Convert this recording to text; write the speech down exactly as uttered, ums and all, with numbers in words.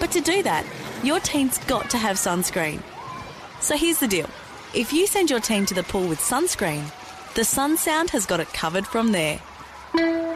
But to do that, your teen's got to have sunscreen. So here's the deal. If you send your teen to the pool with sunscreen, the Sun Sound has got it covered from there.